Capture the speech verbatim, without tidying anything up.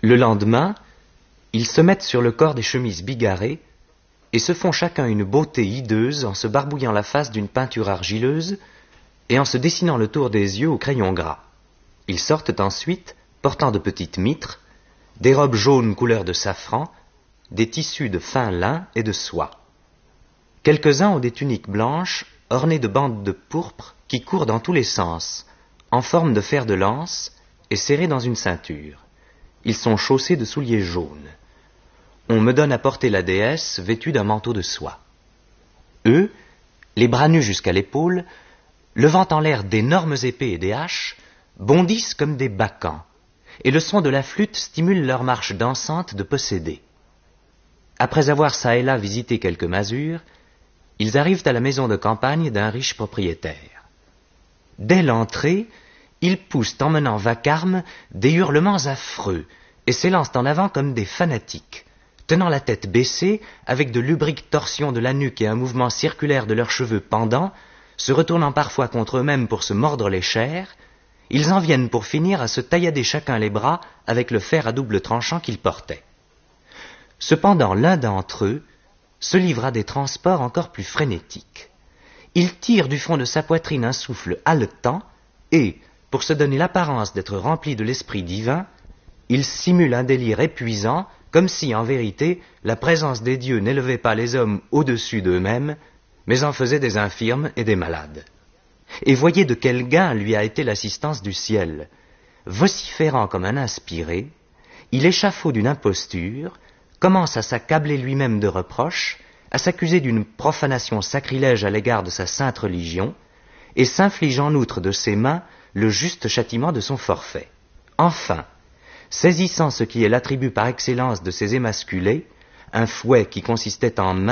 Le lendemain, ils se mettent sur le corps des chemises bigarrées et se font chacun une beauté hideuse en se barbouillant la face d'une peinture argileuse et en se dessinant le tour des yeux au crayon gras. Ils sortent ensuite, portant de petites mitres, des robes jaunes couleur de safran, des tissus de fin lin et de soie. Quelques-uns ont des tuniques blanches ornées de bandes de pourpre qui courent dans tous les sens, en forme de fer de lance et serrées dans une ceinture. Ils sont chaussés de souliers jaunes. On me donne à porter la déesse vêtue d'un manteau de soie. Eux, les bras nus jusqu'à l'épaule, levant en l'air d'énormes épées et des haches, bondissent comme des bacchants, et le son de la flûte stimule leur marche dansante de possédés. Après avoir çà et là visité quelques masures, ils arrivent à la maison de campagne d'un riche propriétaire. Dès l'entrée, ils poussent en menant vacarme des hurlements affreux et s'élancent en avant comme des fanatiques, tenant la tête baissée, avec de lubriques torsions de la nuque et un mouvement circulaire de leurs cheveux pendants, se retournant parfois contre eux-mêmes pour se mordre les chairs, ils en viennent pour finir à se taillader chacun les bras avec le fer à double tranchant qu'ils portaient. Cependant, l'un d'entre eux se livre à des transports encore plus frénétiques. Il tire du fond de sa poitrine un souffle haletant et, pour se donner l'apparence d'être rempli de l'esprit divin, il simule un délire épuisant, comme si, en vérité, la présence des dieux n'élevait pas les hommes au-dessus d'eux-mêmes, mais en faisait des infirmes et des malades. Et voyez de quel gain lui a été l'assistance du ciel. Vociférant comme un inspiré, il échafaude une imposture, commence à s'accabler lui-même de reproches, à s'accuser d'une profanation sacrilège à l'égard de sa sainte religion, et s'inflige en outre de ses mains le juste châtiment de son forfait. Enfin, saisissant ce qui est l'attribut par excellence de ces émasculés, un fouet qui consistait en mains